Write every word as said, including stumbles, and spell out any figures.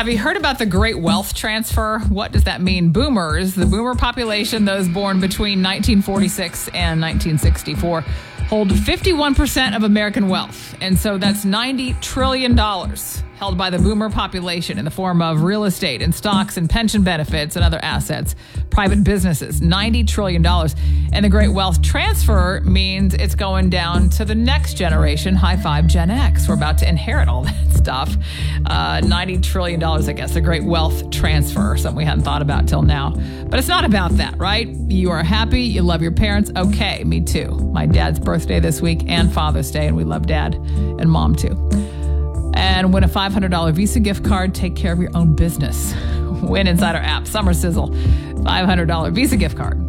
Have you heard about the Great Wealth Transfer? What does that mean? Boomers, the boomer population, those born between nineteen forty-six and nineteen sixty-four, hold fifty-one percent of American wealth. And so that's ninety trillion dollars held by the boomer population in the form of real estate and stocks and pension benefits and other assets, private businesses, ninety trillion dollars. And the Great Wealth Transfer means it's going down to the next generation, high five Gen X. We're about to inherit all that stuff. Uh, ninety trillion dollars, I guess, the Great Wealth Transfer, something we hadn't thought about till now. But it's not about that, right? You are happy, you love your parents. Okay, me too. My dad's birthday this week and Father's Day, and we love Dad and Mom too. And win a five hundred dollars Visa gift card. Take care of your own business. Win inside our app, Summer Sizzle, five hundred dollars Visa gift card.